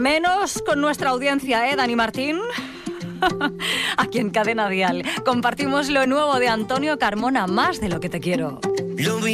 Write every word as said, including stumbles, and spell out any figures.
Menos con nuestra audiencia, ¿eh, Dani Martín? Aquí en Cadena Dial compartimos lo nuevo de Antonio Carmona, Más de lo que te quiero.